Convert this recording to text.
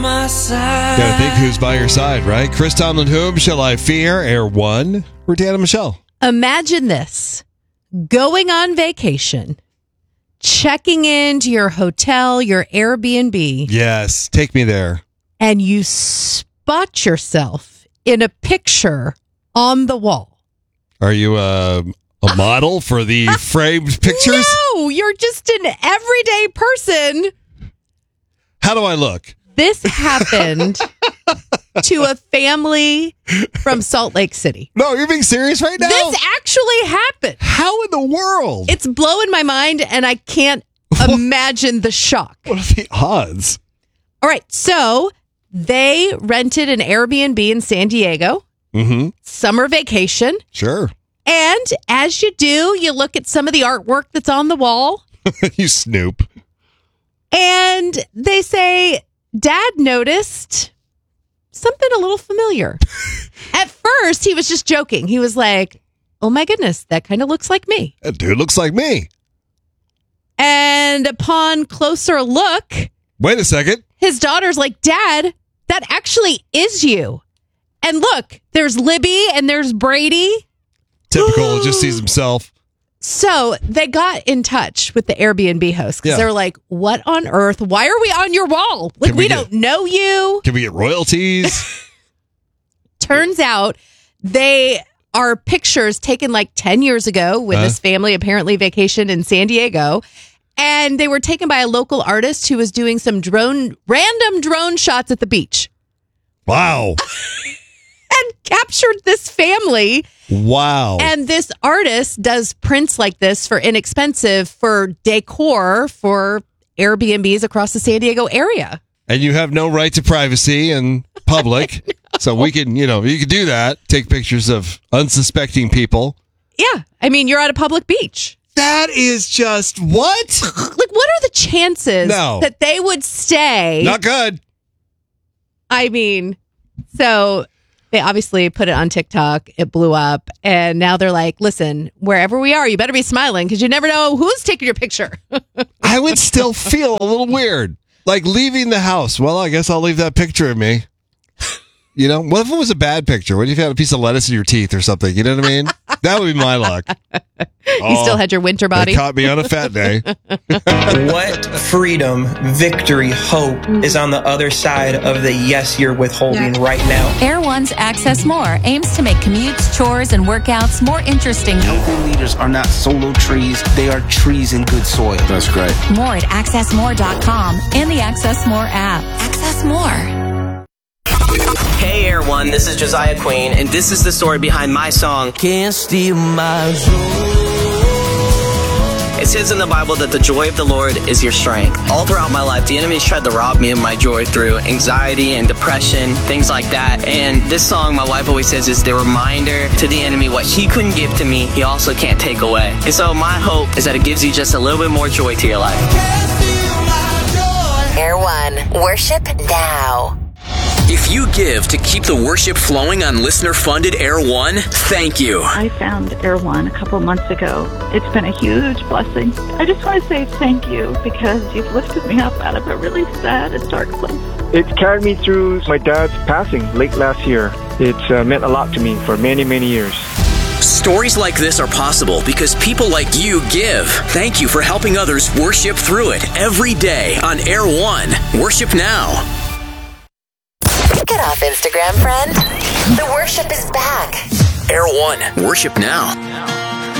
Gotta think who's by your side, right? Chris Tomlin, Whom Shall I Fear? Air One. We're Dan and Michelle. Imagine this. Going on vacation, checking into your hotel, your Airbnb. Yes, take me there. And you spot yourself in a picture on the wall. Are you a model for the framed pictures? No, you're just an everyday person. How do I look? This happened to a family from Salt Lake City. No, you're being serious right now? This actually happened. How in the world? It's blowing my mind, and I can't imagine the shock. What are the odds? All right, so they rented an Airbnb in San Diego. Mm-hmm. Summer vacation. Sure. And as you do, you look at some of the artwork that's on the wall. You snoop. And they say, Dad noticed something a little familiar. At first, he was just joking. He was like, oh my goodness, that kind of looks like me. That dude looks like me. And upon closer look, wait a second. His daughter's like, Dad, that actually is you. And look, there's Libby and there's Brady. Typical, just sees himself. So they got in touch with the Airbnb host because they're like, what on earth? Why are we on your wall? Like, we don't know you. Can we get royalties? Turns out they are pictures taken like 10 years ago when this family apparently vacationed in San Diego. And they were taken by a local artist who was doing some random drone shots at the beach. Wow. And captured this family. Wow. And this artist does prints like this for inexpensive for decor for Airbnbs across the San Diego area. And you have no right to privacy in public. So we can, you can do that. Take pictures of unsuspecting people. Yeah. I mean, you're at a public beach. That is just what? Like, what are the chances that they would stay? Not good. I mean, so they obviously put it on TikTok. It blew up. And now they're like, listen, wherever we are, you better be smiling because you never know who's taking your picture. I would still feel a little weird. Like leaving the house. Well, I guess I'll leave that picture of me. What if it was a bad picture? What if you had a piece of lettuce in your teeth or something? You know what I mean? That would be my luck. You still had your winter body. They caught me on a fat day. What freedom, victory, hope is on the other side of the yes you're withholding right now? Air One's Access More aims to make commutes, chores, and workouts more interesting. Healthy leaders are not solo trees. They are trees in good soil. That's great. More at accessmore.com and the Access More app. Access More. Hey Air One, this is Josiah Queen, and this is the story behind my song, Can't Steal My Joy. It says in the Bible that the joy of the Lord is your strength. All throughout my life, the enemy's tried to rob me of my joy through anxiety and depression, things like that. And this song, my wife always says, is the reminder to the enemy what he couldn't give to me, he also can't take away. And so my hope is that it gives you just a little bit more joy to your life. Air One, worship now. If you give to keep the worship flowing on listener-funded Air One, thank you. I found Air One a couple months ago. It's been a huge blessing. I just want to say thank you because you've lifted me up out of a really sad and dark place. It's carried me through my dad's passing late last year. It's meant a lot to me for many, many years. Stories like this are possible because people like you give. Thank you for helping others worship through it every day on Air One. Worship now. Get off Instagram, friend. The worship is back. Air One. Worship now.